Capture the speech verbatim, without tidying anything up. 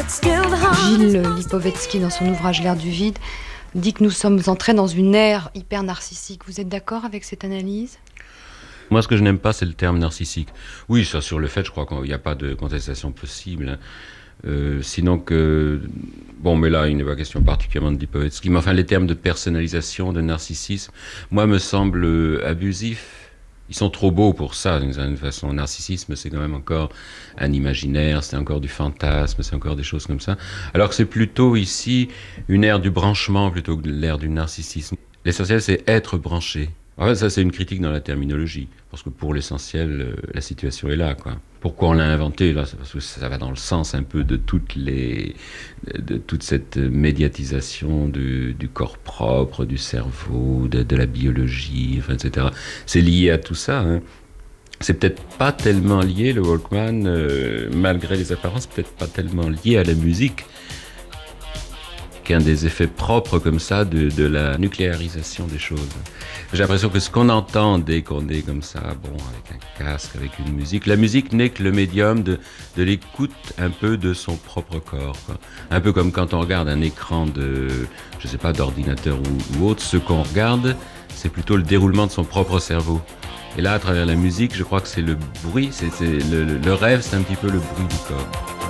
Gilles Lipovetsky, dans son ouvrage L'ère du vide, dit que nous sommes entrés dans une ère hyper narcissique. Vous êtes d'accord avec cette analyse ? Moi, ce que je n'aime pas, c'est le terme narcissique. Oui, ça, sur le fait, je crois qu'il n'y a pas de contestation possible. Hein. Euh, sinon que... Bon, mais là, il n'est pas question particulièrement de Lipovetsky. Mais enfin, les termes de personnalisation, de narcissisme, moi, me semblent euh, abusifs. Ils sont trop beaux pour ça, d'une certaine façon. Le narcissisme, c'est quand même encore un imaginaire, c'est encore du fantasme, c'est encore des choses comme ça. Alors que c'est plutôt ici une ère du branchement plutôt que l'ère du narcissisme. L'essentiel, c'est être branché. En fait, ça, c'est une critique dans la terminologie, parce que pour l'essentiel, euh, la situation est là, quoi. Pourquoi on l'a inventé là, c'est parce que ça va dans le sens un peu de toutes les, de toute cette médiatisation du, du corps propre, du cerveau, de, de la biologie, enfin, et cetera. C'est lié à tout ça. Hein. C'est peut-être pas tellement lié, le Walkman, euh, malgré les apparences, peut-être pas tellement lié à la musique. Qu'un des effets propres comme ça de, de la nucléarisation des choses. J'ai l'impression que ce qu'on entend dès qu'on est comme ça, bon, avec un casque, avec une musique, la musique n'est que le médium de, de l'écoute un peu de son propre corps. Quoi. Un peu comme quand on regarde un écran de, je sais pas, d'ordinateur ou, ou autre, ce qu'on regarde, c'est plutôt le déroulement de son propre cerveau. Et là, à travers la musique, je crois que c'est le bruit, c'est, c'est le, le rêve, c'est un petit peu le bruit du corps.